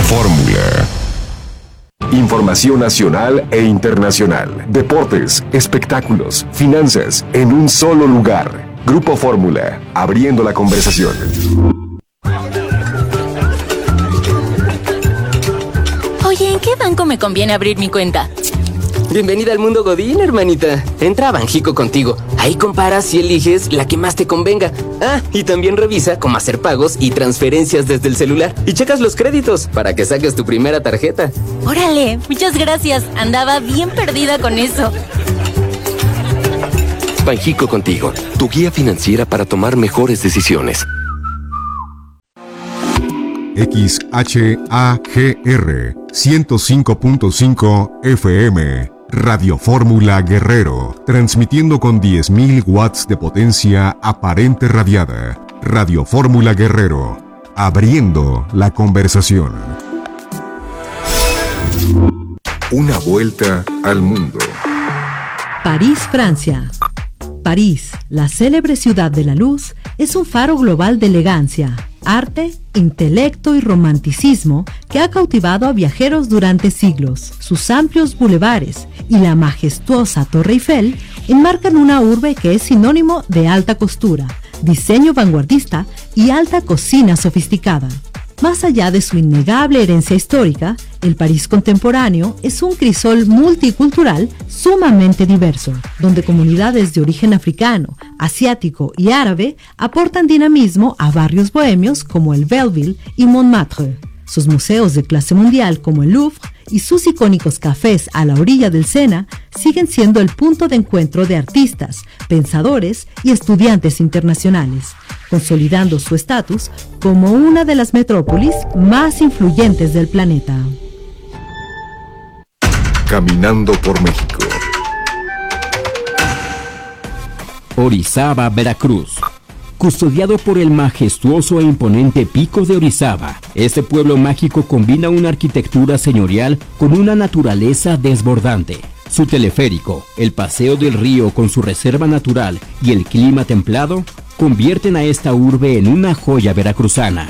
Fórmula. Información nacional e internacional, deportes, espectáculos, finanzas, en un solo lugar. Grupo Fórmula, abriendo la conversación. Oye, ¿en qué banco me conviene abrir mi cuenta? Bienvenida al mundo Godín, hermanita. Entra a Banjico Contigo. Ahí comparas y eliges la que más te convenga. Ah, y también revisa cómo hacer pagos y transferencias desde el celular. Y checas los créditos para que saques tu primera tarjeta. Órale, muchas gracias. Andaba bien perdida con eso. Banjico Contigo, tu guía financiera para tomar mejores decisiones. XHAGR 105.5 FM Radio Fórmula Guerrero, transmitiendo con 10.000 watts de potencia aparente radiada. Radio Fórmula Guerrero, abriendo la conversación. Una vuelta al mundo. París, Francia. París, la célebre ciudad de la luz, es un faro global de elegancia, arte, intelecto y romanticismo que ha cautivado a viajeros durante siglos. Sus amplios bulevares y la majestuosa Torre Eiffel enmarcan una urbe que es sinónimo de alta costura, diseño vanguardista y alta cocina sofisticada. Más allá de su innegable herencia histórica, el París contemporáneo es un crisol multicultural sumamente diverso, donde comunidades de origen africano, asiático y árabe aportan dinamismo a barrios bohemios como el Belleville y Montmartre. Sus museos de clase mundial como el Louvre y sus icónicos cafés a la orilla del Sena siguen siendo el punto de encuentro de artistas, pensadores y estudiantes internacionales, consolidando su estatus como una de las metrópolis más influyentes del planeta. Caminando por México. Orizaba, Veracruz. Custodiado por el majestuoso e imponente Pico de Orizaba, este pueblo mágico combina una arquitectura señorial con una naturaleza desbordante. Su teleférico, el paseo del río con su reserva natural y el clima templado convierten a esta urbe en una joya veracruzana.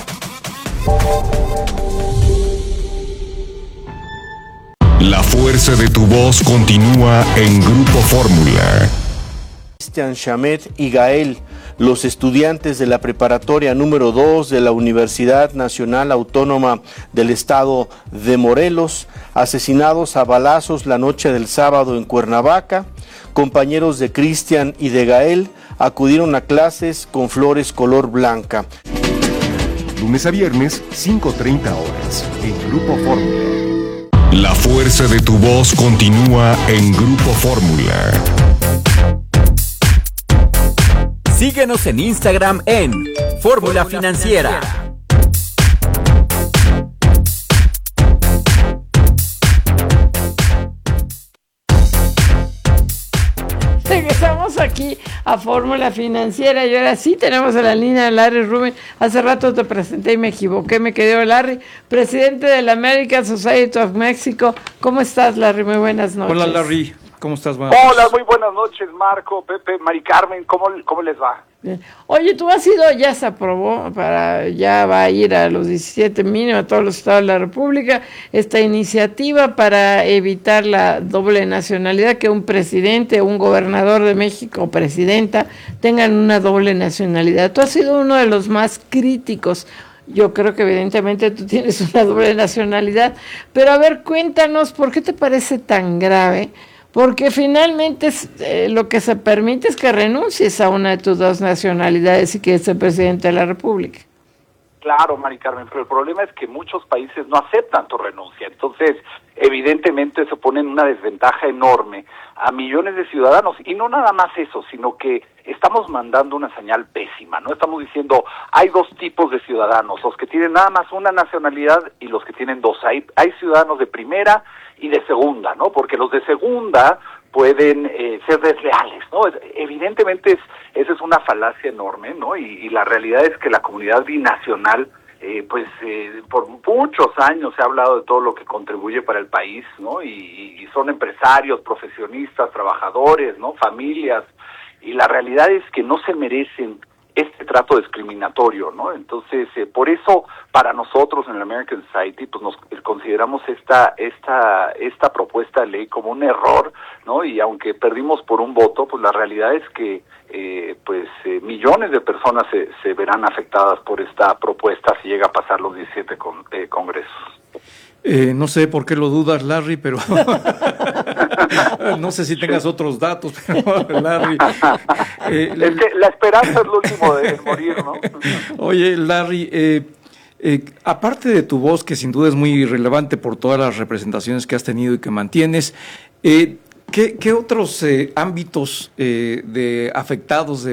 La fuerza de tu voz continúa en Grupo Fórmula. Cristian Chamet y Gael, los estudiantes de la preparatoria número 2 de la Universidad Nacional Autónoma del Estado de Morelos, asesinados a balazos la noche del sábado en Cuernavaca. Compañeros de Cristian y de Gael acudieron a clases con flores color blanca. Lunes a viernes, 5:30 horas, en Grupo Fórmula. La fuerza de tu voz continúa en Grupo Fórmula. Síguenos en Instagram en Fórmula Financiera. Regresamos aquí a Fórmula Financiera y ahora sí tenemos a la línea a Larry Rubin. Hace rato te presenté y me equivoqué, me quedé Larry, presidente de la American Society of Mexico. ¿Cómo estás, Larry? Muy buenas noches. Hola, Larry. ¿Cómo estás? Hola, muy buenas noches, Marco, Pepe, Mari Carmen, ¿cómo les va? Bien. Oye, tú has ido, ya se aprobó, ya va a ir a los 17 mínimo a todos los estados de la República, esta iniciativa para evitar la doble nacionalidad, que un presidente o un gobernador de México o presidenta tengan una doble nacionalidad. Tú has sido uno de los más críticos. Yo creo que evidentemente tú tienes una doble nacionalidad, pero a ver, cuéntanos, ¿por qué te parece tan grave? Porque finalmente lo que se permite es que renuncies a una de tus dos nacionalidades y que ser presidente de la República. Claro, Mari Carmen, pero el problema es que muchos países no aceptan tu renuncia. Entonces, evidentemente se pone en una desventaja enorme a millones de ciudadanos. Y no nada más eso, sino que estamos mandando una señal pésima, ¿no? Estamos diciendo, hay dos tipos de ciudadanos, los que tienen nada más una nacionalidad y los que tienen dos. Hay ciudadanos de primera y de segunda, ¿no? Porque los de segunda pueden ser desleales, ¿no? Evidentemente esa es una falacia enorme, ¿no? Y la realidad es que la comunidad binacional, por muchos años se ha hablado de todo lo que contribuye para el país, ¿no? Y son empresarios, profesionistas, trabajadores, ¿no? Familias, y la realidad es que no se merecen este trato discriminatorio, ¿no? Entonces, por eso, para nosotros en la American Society, pues nos consideramos esta propuesta de ley como un error, ¿no? Y aunque perdimos por un voto, pues la realidad es que millones de personas se verán afectadas por esta propuesta si llega a pasar los 17 congresos. No sé por qué lo dudas, Larry, pero no sé si tengas otros datos, pero Larry... es que la esperanza es lo último de morir, ¿no? Oye, Larry, aparte de tu voz, que sin duda es muy relevante por todas las representaciones que has tenido y que mantienes, ¿qué otros ámbitos de afectados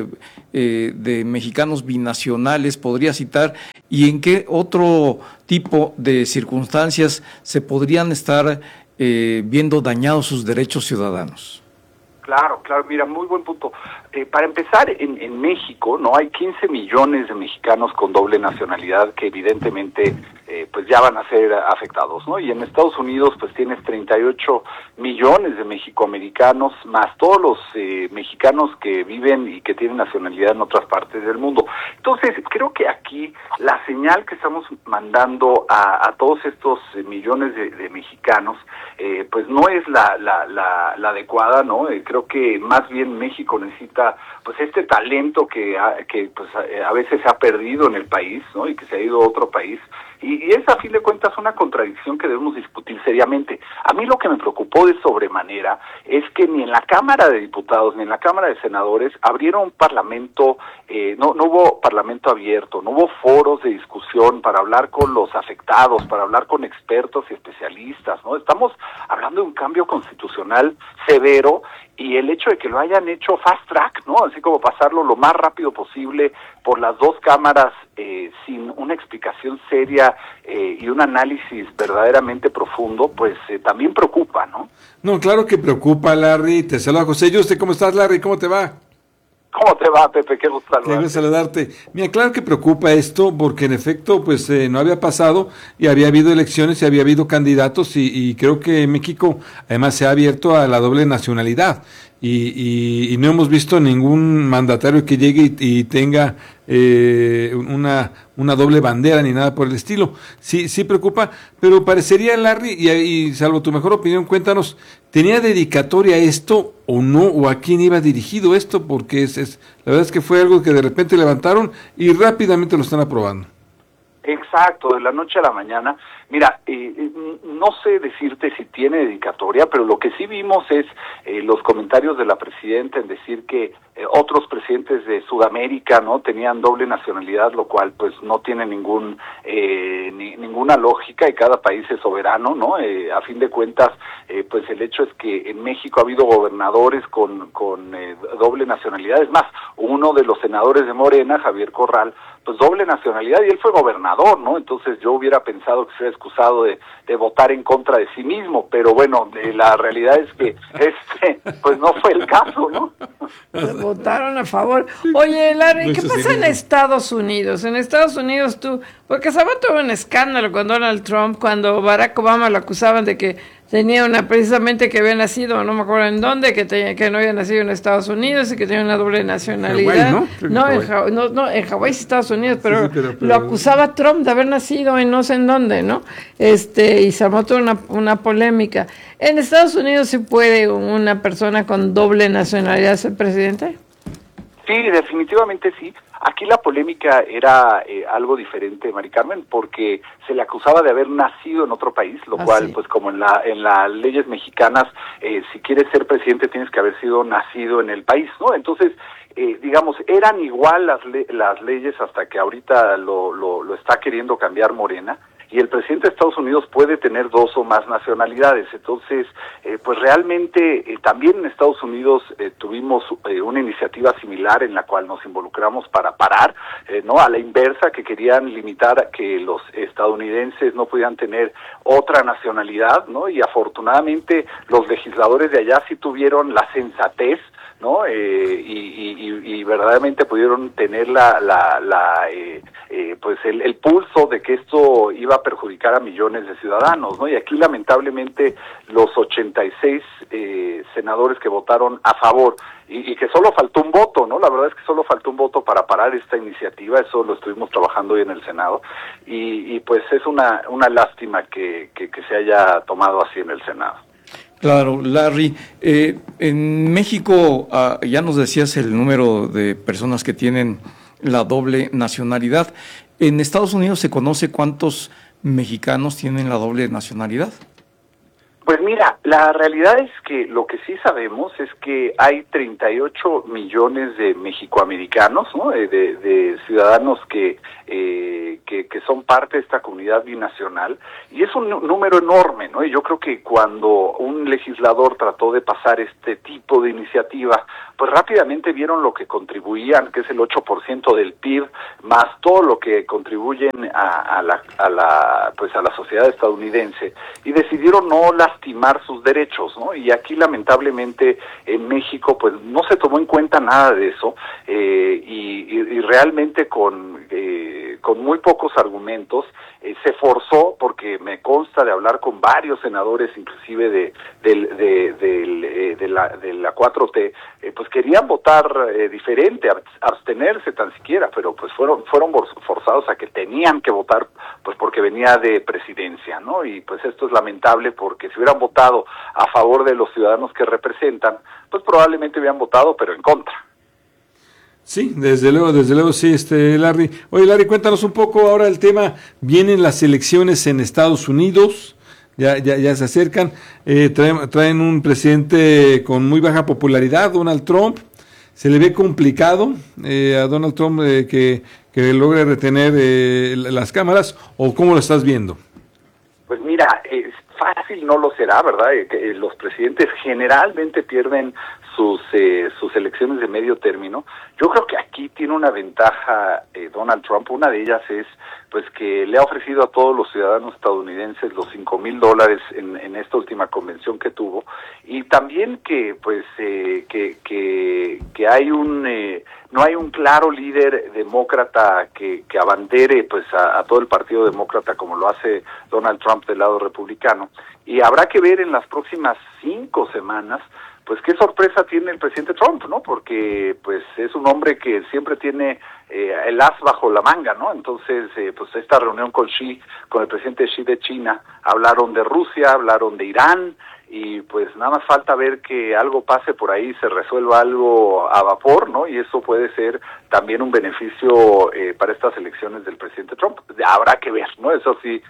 de mexicanos binacionales podría citar y en qué otro tipo de circunstancias se podrían estar viendo dañados sus derechos ciudadanos? Claro, mira, muy buen punto. Para empezar, en México no hay 15 millones de mexicanos con doble nacionalidad que evidentemente pues ya van a ser afectados, ¿no? Y en Estados Unidos pues tienes 38 millones de mexicoamericanos más todos los mexicanos que viven y que tienen nacionalidad en otras partes del mundo. Entonces, creo que aquí la señal que estamos mandando a todos estos millones de mexicanos pues no es la adecuada, ¿no? Creo que más bien México necesita pues este talento que pues a veces se ha perdido en el país, ¿no? Y que se ha ido a otro país. Y es a fin de cuentas una contradicción que debemos discutir seriamente. A mí lo que me preocupó de sobremanera es que ni en la Cámara de Diputados ni en la Cámara de Senadores abrieron un parlamento, no hubo parlamento abierto, no hubo foros de discusión para hablar con los afectados, para hablar con expertos y especialistas, ¿no? Estamos hablando de un cambio constitucional severo y el hecho de que lo hayan hecho fast track, ¿no? Así como pasarlo lo más rápido posible por las dos cámaras sin una explicación seria y un análisis verdaderamente profundo, pues también preocupa, ¿no? No, claro que preocupa, Larry. Te saluda José Yuste. ¿Cómo estás, Larry? ¿Cómo te va? ¿Cómo te va, Pepe? Qué gusto saludarte. Qué gusto saludarte. Mira, claro que preocupa esto porque en efecto pues no había pasado y había habido elecciones y había habido candidatos y creo que México además se ha abierto a la doble nacionalidad y no hemos visto ningún mandatario que llegue y tenga una doble bandera ni nada por el estilo. Sí preocupa, pero parecería, Larry, y salvo tu mejor opinión, cuéntanos, ¿tenía dedicatoria esto o no? ¿O a quién iba dirigido esto? Porque la verdad es que fue algo que de repente levantaron y rápidamente lo están aprobando. Exacto, de la noche a la mañana. Mira, no sé decirte si tiene dedicatoria, pero lo que sí vimos es los comentarios de la presidenta en decir que otros presidentes de Sudamérica no tenían doble nacionalidad, lo cual pues no tiene ninguna lógica y cada país es soberano, ¿no? A fin de cuentas, pues el hecho es que en México ha habido gobernadores con doble nacionalidad. Es más, uno de los senadores de Morena, Javier Corral, pues doble nacionalidad y él fue gobernador, ¿no? Entonces yo hubiera pensado que se hubiera excusado de votar en contra de sí mismo, pero bueno, la realidad es que pues no fue el caso, ¿no? Votaron a favor. Oye, Larry, ¿qué pasa en Estados Unidos? En Estados Unidos porque se tuvo un escándalo con Donald Trump, cuando Barack Obama lo acusaban de que tenía precisamente que había nacido, no me acuerdo en dónde, que no había nacido en Estados Unidos y que tenía una doble nacionalidad. Hawái, ¿no? En Hawái sí, Estados Unidos, pero lo acusaba Trump de haber nacido en no sé en dónde, ¿no? Y se armó toda una polémica. ¿En Estados Unidos sí puede una persona con doble nacionalidad ser presidente? Sí, definitivamente sí. Aquí la polémica era algo diferente, Mari Carmen, porque se le acusaba de haber nacido en otro país, lo cual, sí, pues como en las leyes mexicanas, si quieres ser presidente tienes que haber sido nacido en el país, ¿no? Entonces, digamos, eran igual las leyes hasta que ahorita lo está queriendo cambiar Morena. Y el presidente de Estados Unidos puede tener dos o más nacionalidades. Entonces, pues realmente también en Estados Unidos tuvimos una iniciativa similar en la cual nos involucramos para parar, ¿no? A la inversa, que querían limitar que los estadounidenses no pudieran tener otra nacionalidad, ¿no? Y afortunadamente los legisladores de allá sí tuvieron la sensatez ¿no? Y verdaderamente pudieron tener pues el pulso de que esto iba a perjudicar a millones de ciudadanos, ¿no? Y aquí lamentablemente los 86 senadores que votaron a favor y que solo faltó un voto, ¿no? La verdad es que solo faltó un voto para parar esta iniciativa, eso lo estuvimos trabajando hoy en el Senado y pues es una lástima que se haya tomado así en el Senado. Claro, Larry, en México ya nos decías el número de personas que tienen la doble nacionalidad. ¿En Estados Unidos se conoce cuántos mexicanos tienen la doble nacionalidad? Pues mira, la realidad es que lo que sí sabemos es que hay 38 millones de mexicoamericanos, ¿no? De ciudadanos que son parte de esta comunidad binacional, y es un número enorme, ¿no? Y yo creo que cuando un legislador trató de pasar este tipo de iniciativa, pues rápidamente vieron lo que contribuían, que es el 8% del PIB, más todo lo que contribuyen a la sociedad estadounidense, y decidieron no lastimar sus derechos, ¿no? Y aquí lamentablemente en México pues no se tomó en cuenta nada de eso, y realmente con muy pocos argumentos se forzó, porque me consta de hablar con varios senadores, inclusive de la 4T, pues querían votar diferente, abstenerse tan siquiera, pero pues fueron forzados a que tenían que votar, pues porque venía de presidencia, ¿no? Y pues esto es lamentable, porque si hubieran votado a favor de los ciudadanos que representan, pues probablemente hubieran votado, pero en contra. Sí, desde luego, sí, Larry. Oye, Larry, cuéntanos un poco ahora el tema. Vienen las elecciones en Estados Unidos, ya se acercan. Traen un presidente con muy baja popularidad, Donald Trump. Se le ve complicado a Donald Trump que logre retener las cámaras, ¿o cómo lo estás viendo? Pues mira, fácil no lo será, ¿verdad? Los presidentes generalmente pierden sus elecciones de medio término. Yo creo que aquí tiene una ventaja Donald Trump. Una de ellas es pues que le ha ofrecido a todos los ciudadanos estadounidenses los $5,000 en esta última convención que tuvo, y también que pues que hay no hay un claro líder demócrata que abandere pues a todo el partido demócrata como lo hace Donald Trump del lado republicano, y habrá que ver en las próximas 5 semanas pues qué sorpresa tiene el presidente Trump, ¿no? Porque pues es un hombre que siempre tiene el as bajo la manga, ¿no? Entonces, pues esta reunión con el presidente Xi de China, hablaron de Rusia, hablaron de Irán, y pues nada más falta ver que algo pase por ahí, se resuelva algo a vapor, ¿no? Y eso puede ser también un beneficio para estas elecciones del presidente Trump. Habrá que ver, ¿no? Eso sí,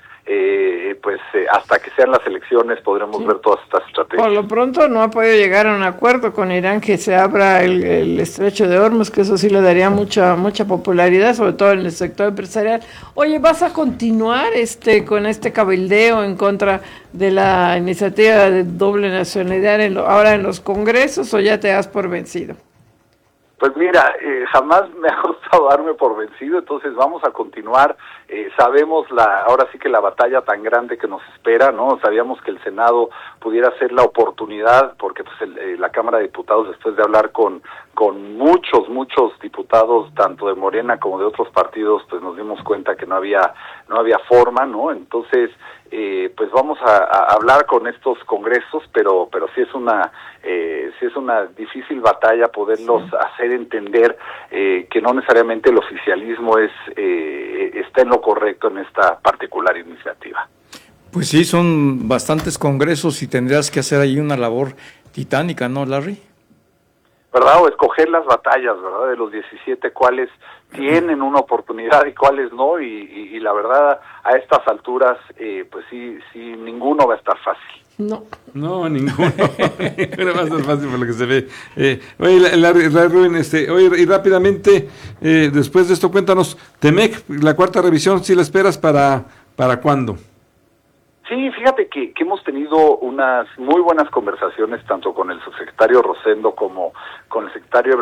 hasta que sean las elecciones podremos ver todas estas estrategias. Por lo pronto no ha podido llegar a un acuerdo con Irán que se abra el estrecho de Hormuz, que eso sí le daría mucha popularidad, sobre todo en el sector empresarial. Oye, ¿vas a continuar con este cabildeo en contra de la iniciativa de doble nacionalidad ahora en los congresos, o ya te das por vencido? Pues mira, jamás me ha gustado darme por vencido, entonces vamos a continuar. Sabemos ahora sí que la batalla tan grande que nos espera, ¿no? Sabíamos que el Senado pudiera ser la oportunidad, porque pues la Cámara de Diputados, después de hablar con muchos diputados, tanto de Morena como de otros partidos, pues nos dimos cuenta que no había forma, ¿no? Entonces, pues vamos a hablar con estos congresos, pero sí es una difícil batalla poderlos hacer entender que no necesariamente el oficialismo está en lo correcto en esta particular iniciativa. Pues sí, son bastantes congresos y tendrías que hacer ahí una labor titánica, ¿no, Larry? ¿Verdad? O escoger las batallas, ¿verdad? De los 17, cuáles tienen una oportunidad y cuáles no, y la verdad, a estas alturas, pues sí, ninguno va a estar fácil. No, ninguno. Ninguno va a estar fácil por lo que se ve. Oye, Larry Rubin, oye, y rápidamente, después de esto, cuéntanos, TEMEC, la 4ª revisión, ¿sí la esperas para cuándo? Sí, fíjate que hemos tenido unas muy buenas conversaciones tanto con el subsecretario Rosendo como con el secretario Ebrard,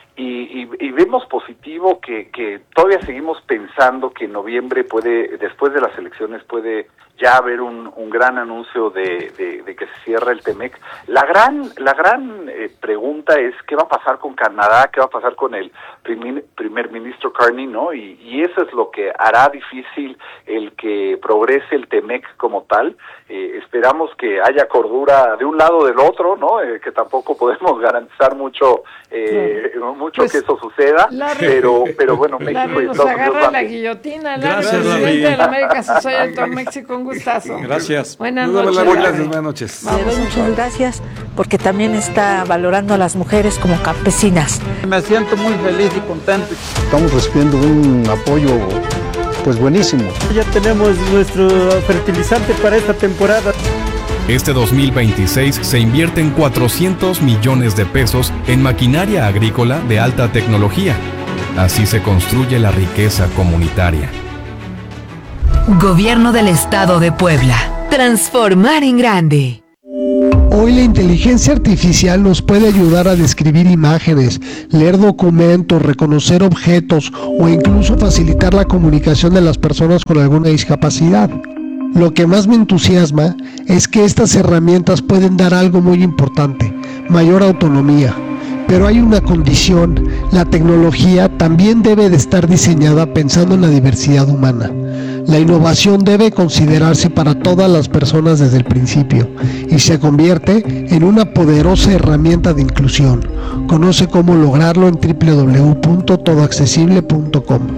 y vemos positivo que todavía seguimos pensando que en noviembre después de las elecciones puede ya haber un gran anuncio de que se cierra el TEMEC. La gran pregunta es qué va a pasar con Canadá, qué va a pasar con el primer ministro Carney, ¿no? Y eso es lo que hará difícil el que progrese el TEMEC como tal. Esperamos que haya cordura de un lado o del otro, ¿no? Que tampoco podemos garantizar mucho pues, que eso suceda, pero bueno, México y Estados Unidos agarra la guillotina, gracias, presidente de la América Social de México, un gustazo. Gracias. Buenas noches. Buenas noches. Le doy muchas gracias porque también está valorando a las mujeres como campesinas. Me siento muy feliz y contento. Estamos recibiendo un apoyo pues buenísimo. Ya tenemos nuestro fertilizante para esta temporada. Este 2026 se invierten 400 millones de pesos en maquinaria agrícola de alta tecnología. Así se construye la riqueza comunitaria. Gobierno del Estado de Puebla. Transformar en grande. Hoy la inteligencia artificial nos puede ayudar a describir imágenes, leer documentos, reconocer objetos o incluso facilitar la comunicación de las personas con alguna discapacidad. Lo que más me entusiasma es que estas herramientas pueden dar algo muy importante, mayor autonomía. Pero hay una condición, la tecnología también debe de estar diseñada pensando en la diversidad humana. La innovación debe considerarse para todas las personas desde el principio y se convierte en una poderosa herramienta de inclusión. Conoce cómo lograrlo en www.todoaccesible.com.